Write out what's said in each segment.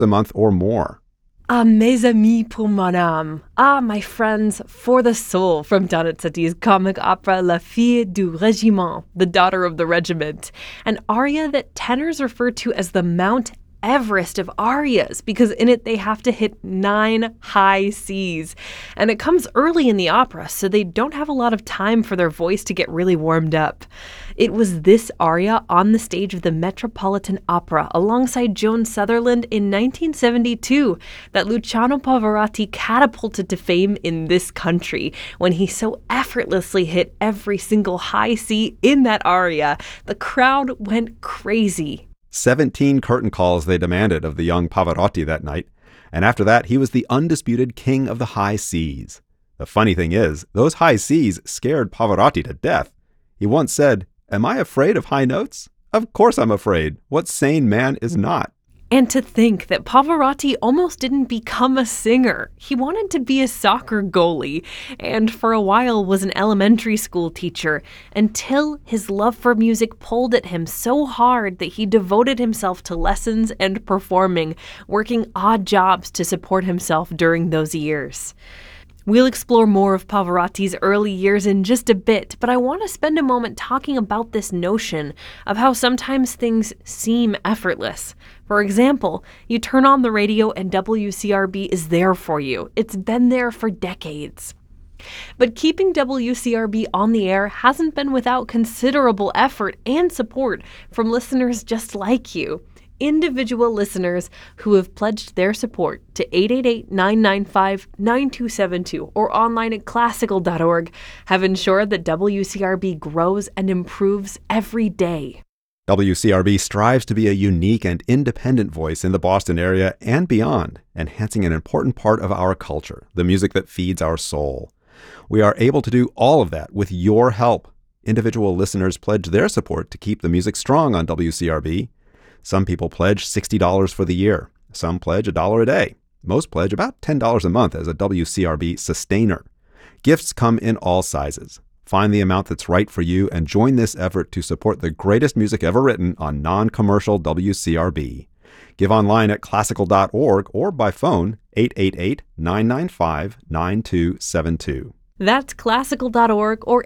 a month or more. Ah, mes amis pour mon âme. Ah, my friends for the soul from Donizetti's comic opera La Fille du Régiment, the daughter of the regiment, an aria that tenors refer to as the Mount Everest of arias because in it they have to hit 9 high Cs. And it comes early in the opera, so they don't have a lot of time for their voice to get really warmed up. It was this aria on the stage of the Metropolitan Opera alongside Joan Sutherland in 1972 that Luciano Pavarotti catapulted to fame in this country when he so effortlessly hit every single high C in that aria. The crowd went crazy. 17 curtain calls they demanded of the young Pavarotti that night, and after that he was the undisputed king of the high Cs. The funny thing is, those high Cs scared Pavarotti to death. He once said, "Am I afraid of high notes? Of course I'm afraid. What sane man is not?" And to think that Pavarotti almost didn't become a singer. He wanted to be a soccer goalie, and for a while was an elementary school teacher, until his love for music pulled at him so hard that he devoted himself to lessons and performing, working odd jobs to support himself during those years. We'll explore more of Pavarotti's early years in just a bit, but I want to spend a moment talking about this notion of how sometimes things seem effortless. For example, you turn on the radio and WCRB is there for you. It's been there for decades. But keeping WCRB on the air hasn't been without considerable effort and support from listeners just like you. Individual listeners who have pledged their support to 888-995-9272 or online at classical.org have ensured that WCRB grows and improves every day. WCRB strives to be a unique and independent voice in the Boston area and beyond, enhancing an important part of our culture, the music that feeds our soul. We are able to do all of that with your help. Individual listeners pledge their support to keep the music strong on WCRB. Some people pledge $60 for the year. Some pledge $1 a day. Most pledge about $10 a month as a WCRB sustainer. Gifts come in all sizes. Find the amount that's right for you and join this effort to support the greatest music ever written on non-commercial WCRB. Give online at classical.org or by phone 888-995-9272. That's classical.org or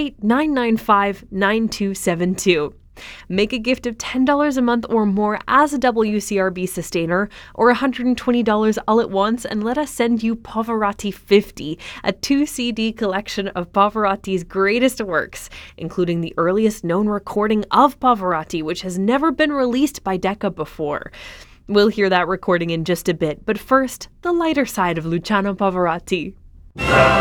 888-995-9272. Make a gift of $10 a month or more as a WCRB sustainer or $120 all at once and let us send you Pavarotti 50, a 2-CD collection of Pavarotti's greatest works, including the earliest known recording of Pavarotti, which has never been released by Decca before. We'll hear that recording in just a bit, but first, the lighter side of Luciano Pavarotti.